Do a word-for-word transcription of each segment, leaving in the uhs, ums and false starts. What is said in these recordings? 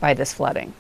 by this flooding?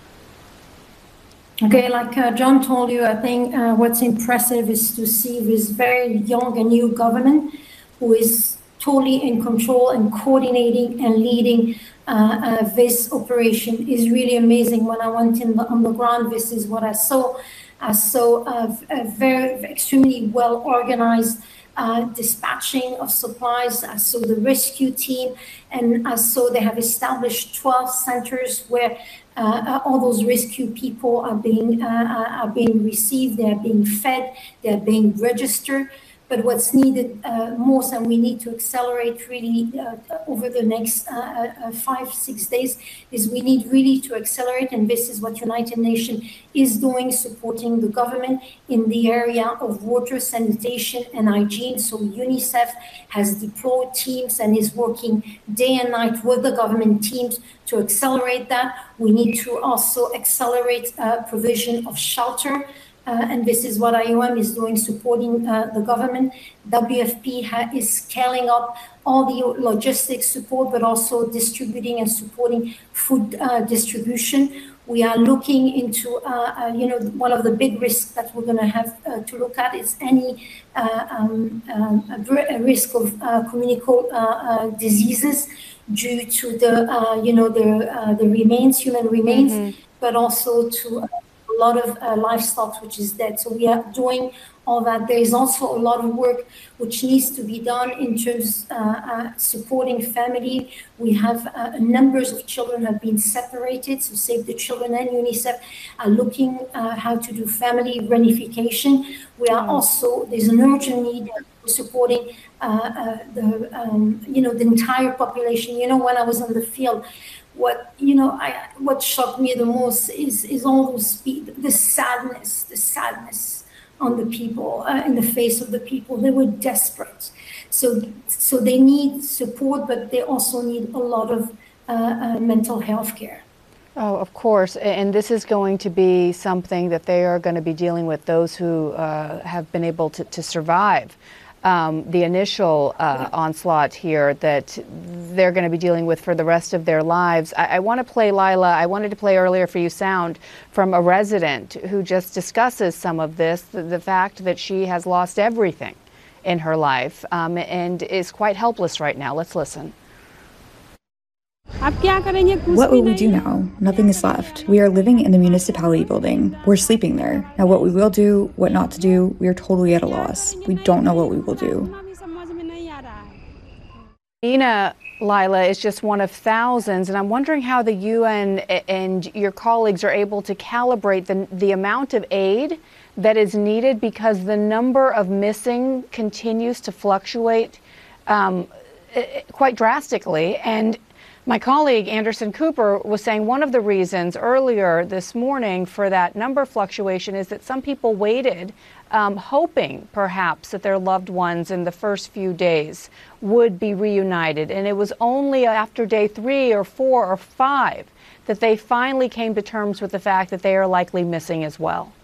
Okay, like uh, John told you, I think uh, what's impressive is to see this very young and new government who is totally in control and coordinating and leading uh, uh, this operation is really amazing. When I went in the, on the ground, this is what I saw. I saw a, a very extremely well organized uh, dispatching of supplies. I saw the rescue team, and I saw they have established twelve centers where uh, all those rescue people are being uh, are being received. They are being fed. They are being registered. But what's needed uh, most, and we need to accelerate really uh, over the next uh, uh, five, six days, is we need really to accelerate, and this is what United Nations is doing, supporting the government in the area of water, sanitation, and hygiene. So UNICEF has deployed teams and is working day and night with the government teams to accelerate that. We need to also accelerate uh, provision of shelter. Uh, and this is what I O M is doing, supporting uh, the government. W F P ha- is scaling up all the logistics support, but also distributing and supporting food uh, distribution. We are looking into, uh, uh, you know, one of the big risks that we're going to have uh, to look at is any uh, um, um, a, a risk of uh, communicable uh, uh, diseases due to the, uh, you know, the uh, the remains, human remains, mm-hmm. but also to uh, a lot of uh, livestock which is dead. So we are doing all that. There is also a lot of work which needs to be done in terms of uh, uh, supporting family. We have uh, numbers of children have been separated, so Save the Children and UNICEF are looking uh, how to do family reunification. We are also, there's an urgent need for supporting uh, uh, the, um, you know, the entire population. You know, when I was in the field, what you know, I what shocked me the most is is all those the sadness, the sadness on the people, uh, in the face of the people. They were desperate, so so they need support, but they also need a lot of uh, uh, mental health care. Oh, of course, and this is going to be something that they are going to be dealing with. Those who uh, have been able to, to survive Um, the initial uh, onslaught here that they're going to be dealing with for the rest of their lives. I, I want to play, Lila, I wanted to play earlier for you sound from a resident who just discusses some of this, the, the fact that she has lost everything in her life um, and is quite helpless right now. Let's listen. What will we do now? Nothing is left. We are living in the municipality building. We're sleeping there. Now what we will do, what not to do, we are totally at a loss. We don't know what we will do. Nina, Lila, is just one of thousands, and I'm wondering how the U N and your colleagues are able to calibrate the, the amount of aid that is needed, because the number of missing continues to fluctuate um, quite drastically. And my colleague Anderson Cooper was saying one of the reasons earlier this morning for that number fluctuation is that some people waited, um, hoping perhaps that their loved ones in the first few days would be reunited. And it was only after day three or four or five that they finally came to terms with the fact that they are likely missing as well.